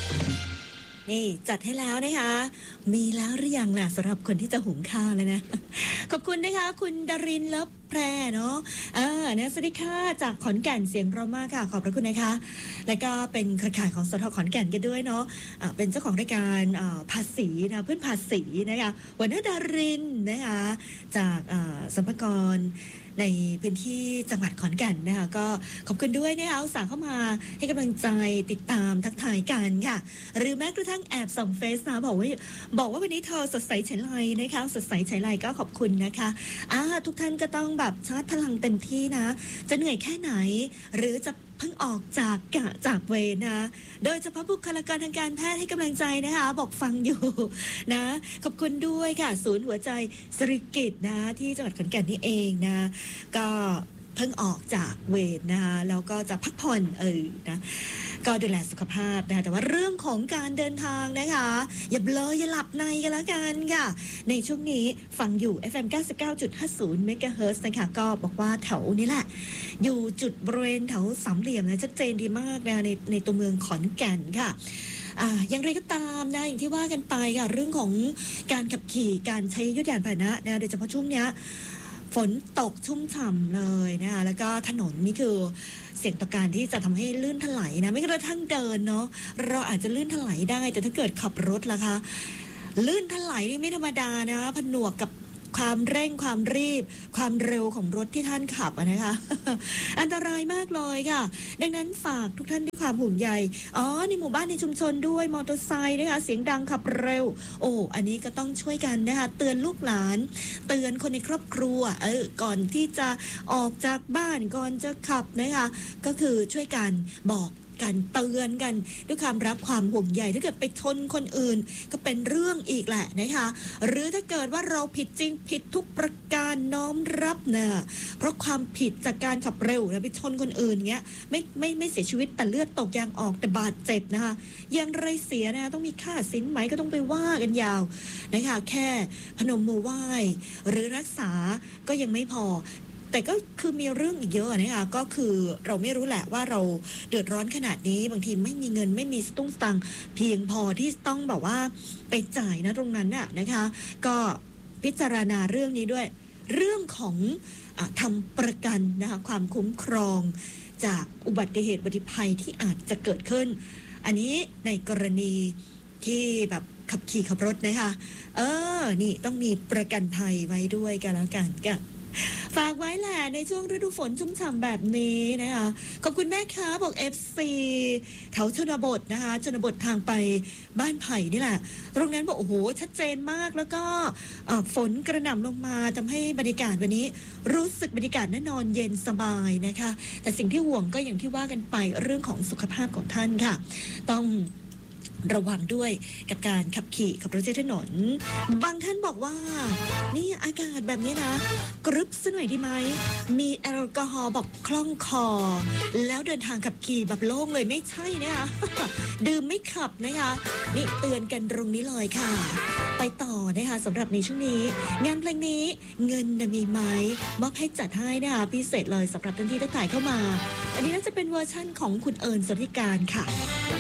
นี่จัดให้แล้วนะคะมีแล้วหรือยังล่ะสำหรับคนที่จะหุงข้าวแล้วนะขอบคุณนะคะคุณดารินเลิฟแพรเนาะนะสวัสดีค่ะจากขอนแก่นเสียงเรามากค่ะขอบพระคุณนะคะแล้วก็เป็นเครือข่ายของสทขอนแก่นกันด้วยเนาะเป็นเจ้าของรายการภาษีนะเพื่อนภาษีนะคะหัวหน้าดารินนะคะจากสรรพากรในพื้นที่จังหวัดขอนแก่นนะคะก็ขอบคุณด้วยนะคะอุตส่าห์เข้ามาให้กำลังใจติดตามทักทายกันค่ะหรือแม้กระทั่งแอบส่องเฟซนะบอกว่าวันนี้เธอสดใสเฉยไรนะคะสดใสเฉยไรก็ขอบคุณนะคะทุกท่านก็ต้องแบบชาร์จพลังเต็มที่นะจะเหนื่อยแค่ไหนหรือจะเพิ่งออกจากเวรนะโดยเฉพาะบุคลากรทางการแพทย์ให้กำลังใจนะคะบอกฟังอยู่นะขอบคุณด้วยค่ะศูนย์หัวใจสิริกิติ์นะที่จังหวัดขอนแก่นนี่เองนะก็เพิ่งออกจากเวรนะคะแล้วก็จะพักผ่อนนะก็ดูแลสุขภาพนะคะแต่ว่าเรื่องของการเดินทางนะคะอย่าเบลออย่าหลับในกันแล้วกันค่ะในช่วงนี้ฟังอยู่ FM 99.50 เมกะเฮิรตซ์นะคะก็บอกว่าแถวนี้แหละอยู่จุดบริเวณแถวสามเหลี่ยมนะชัดเจนดีมากนะในตัวเมืองขอนแก่นค่ะอย่างไรก็ตามนะอย่างที่ว่ากันไปค่ะเรื่องของการขับขี่การใช้ยุทธยานพาหนะนะโดยเฉพาะช่วงเนี้ยฝนตกชุ่มฉ่ำเลยนะคะแล้วก็ถนนนี่คือเสี่ยงต่อการที่จะทำให้ลื่นถลายนะไม่กระทั่งเดินเนาะเราอาจจะลื่นถลายได้แต่ถ้าเกิดขับรถล่ะคะลื่นถลายนี่ไม่ธรรมดานะผนวกกับความเร่งความรีบความเร็วของรถที่ท่านขับนะคะ อันตรายมากเลยค่ะดังนั้นฝากทุกท่านด้วยความห่วงใยในหมู่บ้านในชุมชนด้วยมอเตอร์ไซค์นะคะเสียงดังขับเร็วอันนี้ก็ต้องช่วยกันนะคะเตือนลูกหลานเตือนคนในครอบครัวก่อนที่จะออกจากบ้านก่อนจะขับนะคะก็คือช่วยกันบอกกันเตือนกันด้วยความรักความห่วงใยถ้าเกิดไปชนคนอื่นก็เป็นเรื่องอีกแหละนะคะหรือถ้าเกิดว่าเราผิดจริงผิดทุกประการน้อมรับนะเพราะความผิดจากการขับเร็วนะไปชนคนอื่นเงี้ยไม่เสียชีวิตแต่เลือดตกยางออกแต่บาดเจ็บนะคะอย่างไรเสียนะต้องมีค่าสินไหมก็ต้องไปว่ากันยาวนะคะแค่พนมมือไหว้หรือรักษาก็ยังไม่พอแต่ก็คือมีเรื่องอีกเยอะนะคะก็คือเราไม่รู้แหละว่าเราเดือดร้อนขนาดนี้บางทีไม่มีเงินไม่มีสตุ้งสตังเพียงพอที่ต้องแบบว่าไปจ่ายนะตรงนั้นน่ะนะคะก็พิจารณาเรื่องนี้ด้วยเรื่องของทำประกันนะคะความคุ้มครองจากอุบัติเหตุอุบัติภัยที่อาจจะเกิดขึ้นอันนี้ในกรณีที่แบบขับขี่ขับรถนะคะนี่ต้องมีประกันภัยไว้ด้วยกันแล้วกันกันฝากไว้แหละในช่วงฤดูฝนชุ่มฉ่ำแบบนี้นะคะขอบคุณแม่ค้าบอก FC แถวชนบทนะคะชนบททางไปบ้านไผ่นี่แหละตรงนั้นบอกโอ้โหชัดเจนมากแล้วก็ฝนกระหน่ำลงมาทำให้บรรยากาศวันนี้รู้สึกบรรยากาศน่านอนเย็นสบายนะคะแต่สิ่งที่ห่วงก็อย่างที่ว่ากันไปเรื่องของสุขภาพของท่านค่ะต้องระวังด้วยกับการขับขี่ขับรถใช้ถนนบางท่านบอกว่านี่อากาศแบบนี้นะกรึบซะหน่อยดีไหมมีแอลกอฮอล์บอกคล่องคอแล้วเดินทางขับขี่แบบโล่งเลยไม่ใช่นะคะ ดื่มไม่ขับนะคะนี่เตือนกันตรงนี้เลยค่ะไปต่อนะคะสำหรับในช่วงนี้งานเพลงนี้เงินมีไหมมอบให้จัดให้นะคะพิเศษเลยสำหรับท่านที่ได้ถ่ายเข้ามาอันนี้น่าจะเป็นเวอร์ชั่นของคุณเอิญสนธิการค่ะ